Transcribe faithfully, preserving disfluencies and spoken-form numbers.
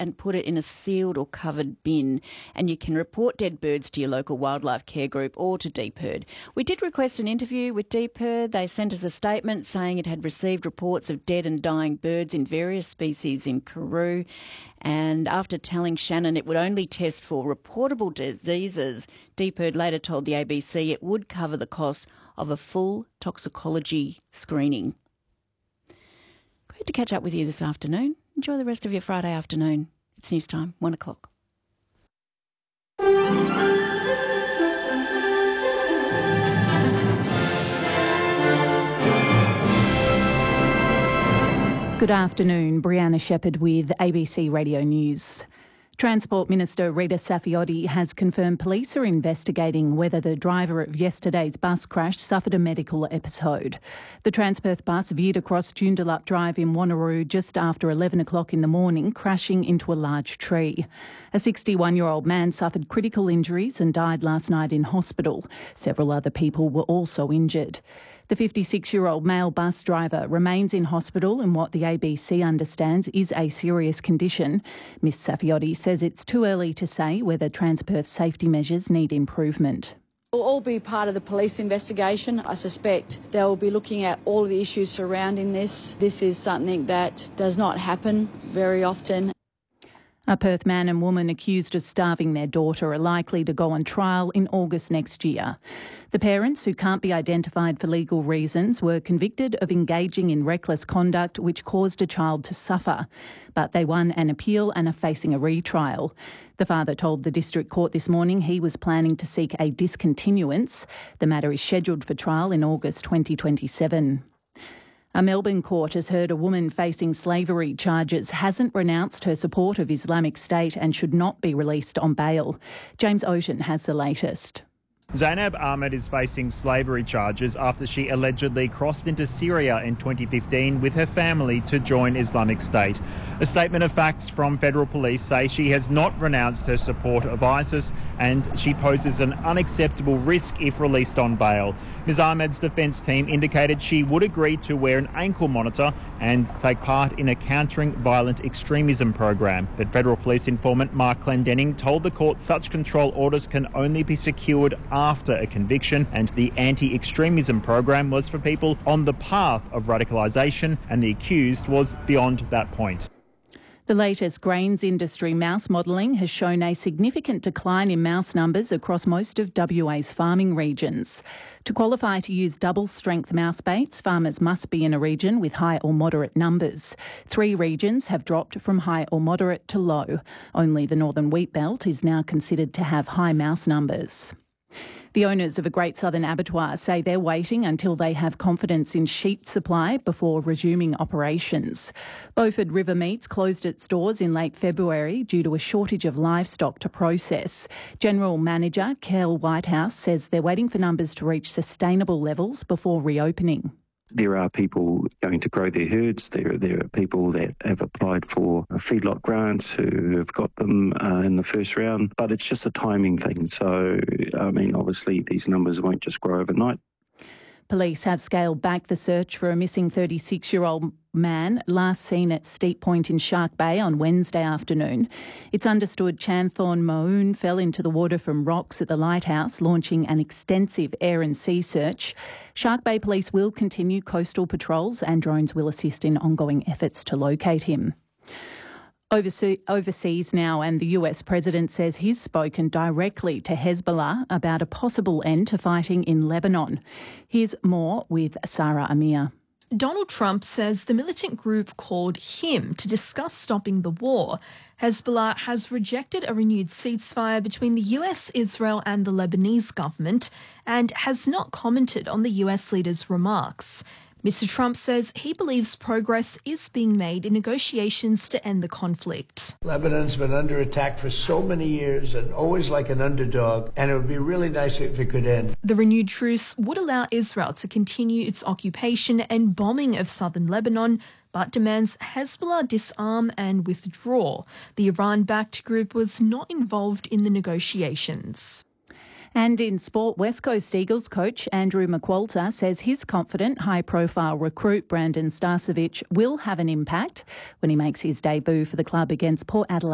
and put it in a sealed or covered bin. And you can report dead birds to your local wildlife care group or to DPIRD. We did request an interview with DPIRD. They sent us a statement saying it had received reports of dead and dying birds in various species in Karoo. And after telling Shannon it would only test for reportable diseases, DPIRD later told the A B C it would cover the cost of a full toxicology screening. Great to catch up with you this afternoon. Enjoy the rest of your Friday afternoon. It's news time, one o'clock. Good afternoon, Brianna Shepherd with A B C Radio News. Transport Minister Rita Saffioti has confirmed police are investigating whether the driver of yesterday's bus crash suffered a medical episode. The Transperth bus veered across Joondalup Drive in Wanneroo just after eleven o'clock in the morning, crashing into a large tree. A sixty-one-year-old man suffered critical injuries and died last night in hospital. Several other people were also injured. The fifty-six-year-old male bus driver remains in hospital in what the A B C understands is a serious condition. Miss Saffioti says it's too early to say whether Transperth safety measures need improvement. It will all be part of the police investigation. I suspect they will be looking at all of the issues surrounding this. This is something that does not happen very often. A Perth man and woman accused of starving their daughter are likely to go on trial in August next year. The parents, who can't be identified for legal reasons, were convicted of engaging in reckless conduct which caused a child to suffer. But they won an appeal and are facing a retrial. The father told the District Court this morning he was planning to seek a discontinuance. The matter is scheduled for trial in August twenty twenty-seven. A Melbourne court has heard a woman facing slavery charges hasn't renounced her support of Islamic State and should not be released on bail. James Ocean has the latest. Zainab Ahmed is facing slavery charges after she allegedly crossed into Syria in twenty fifteen with her family to join Islamic State. A statement of facts from federal police say she has not renounced her support of ISIS and she poses an unacceptable risk if released on bail. Miz Ahmed's defence team indicated she would agree to wear an ankle monitor and take part in a countering violent extremism program. But federal police informant Mark Clendenning told the court such control orders can only be secured after a conviction, and the anti-extremism program was for people on the path of radicalisation, and the accused was beyond that point. The latest grains industry mouse modelling has shown a significant decline in mouse numbers across most of W A's farming regions. To qualify to use double-strength mouse baits, farmers must be in a region with high or moderate numbers. Three regions have dropped from high or moderate to low. Only the northern wheat belt is now considered to have high mouse numbers. The owners of a Great Southern abattoir say they're waiting until they have confidence in sheep supply before resuming operations. Beaufort River Meats closed its doors in late February due to a shortage of livestock to process. General Manager Kel Whitehouse says they're waiting for numbers to reach sustainable levels before reopening. There are people going to grow their herds. There, there are people that have applied for feedlot grants who have got them uh, in the first round. But it's just a timing thing. So, I mean, obviously these numbers won't just grow overnight. Police have scaled back the search for a missing thirty-six-year-old man last seen at Steep Point in Shark Bay on Wednesday afternoon. It's understood Chanthorn Moon fell into the water from rocks at the lighthouse, launching an extensive air and sea search. Shark Bay Police will continue coastal patrols and drones will assist in ongoing efforts to locate him. Overse- overseas now, and the U S President says he's spoken directly to Hezbollah about a possible end to fighting in Lebanon. Here's more with Sarah Amir. Donald Trump says the militant group called him to discuss stopping the war. Hezbollah has rejected a renewed ceasefire between the U S, Israel and the Lebanese government and has not commented on the U S leader's remarks. Mister Trump says he believes progress is being made in negotiations to end the conflict. Lebanon's been under attack for so many years and always like an underdog, and it would be really nice if it could end. The renewed truce would allow Israel to continue its occupation and bombing of southern Lebanon, but demands Hezbollah disarm and withdraw. The Iran-backed group was not involved in the negotiations. And in sport, West Coast Eagles coach Andrew McQualter says he's confident high-profile recruit Brandon Starcevic will have an impact when he makes his debut for the club against Port Adelaide